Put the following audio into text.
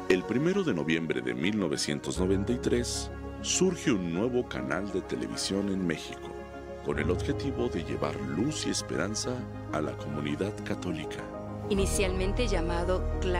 El 1 de noviembre de 1993 surge un nuevo canal de televisión en México, con el objetivo de llevar luz y esperanza a la comunidad católica. Inicialmente llamado